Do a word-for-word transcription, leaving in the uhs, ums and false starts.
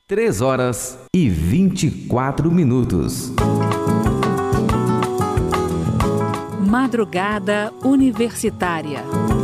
Três horas e vinte e quatro minutos. Madrugada Universitária.